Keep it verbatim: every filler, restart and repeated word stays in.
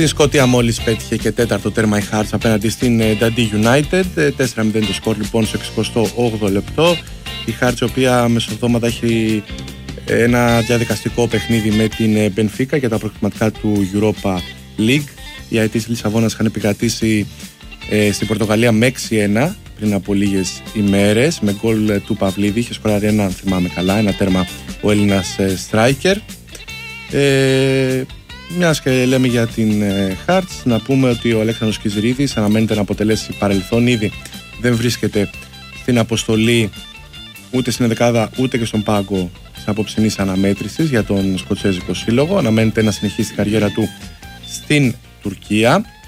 Στην Σκωτία μόλις πέτυχε και τέταρτο τέρμα η Hearts απέναντι στην Dundee United. τέσσερα μηδέν το σκορ λοιπόν στο εξηκοστό όγδοο λεπτό. Η Hearts, η οποία μεσοβδόματα έχει ένα διαδικαστικό παιχνίδι με την Benfica για τα προκριματικά του Europa League. Οι αετοί Λισαβόνας είχαν επικρατήσει ε, στην Πορτογαλία με έξι ένα πριν από λίγες ημέρες με γκολ του Παυλίδη. Είχε σκοράρει ένα, αν θυμάμαι καλά, ένα τέρμα ο Έλληνας ε, striker. Ε, μιας και λέμε για την ε, Hearts, να πούμε ότι ο Αλέξανδρος Κιζηρίδης αναμένεται να αποτελέσει παρελθόν. Ήδη δεν βρίσκεται στην αποστολή ούτε στην ενδεκάδα ούτε και στον πάγκο της απόψινής αναμέτρησης για τον Σκοτσέζικο Σύλλογο. Αναμένεται να συνεχίσει την καριέρα του στην Τουρκία.